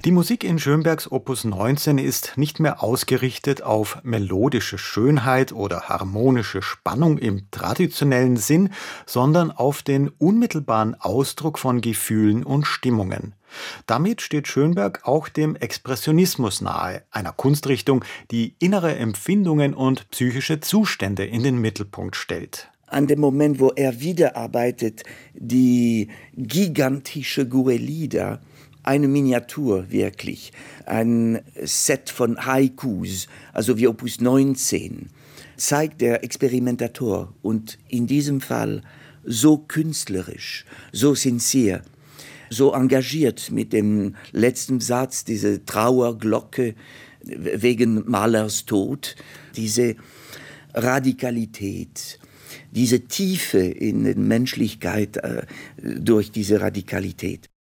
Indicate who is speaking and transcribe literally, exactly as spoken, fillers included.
Speaker 1: Die Musik in Schönbergs Opus neunzehn ist nicht mehr ausgerichtet auf melodische Schönheit oder harmonische Spannung im traditionellen Sinn, sondern auf den unmittelbaren Ausdruck von Gefühlen und Stimmungen. Damit steht Schönberg auch dem Expressionismus nahe, einer Kunstrichtung, die innere Empfindungen und psychische Zustände in den Mittelpunkt stellt.
Speaker 2: An dem Moment, wo er wiederarbeitet, die gigantische Gurre-Lieder, eine Miniatur wirklich, ein Set von Haikus, also wie Opus neunzehn, zeigt der Experimentator und in diesem Fall so künstlerisch, so sincere, so engagiert mit dem letzten Satz, diese Trauerglocke wegen Mahlers Tod, diese Radikalität, diese Tiefe in der Menschlichkeit äh, durch diese Radikalität.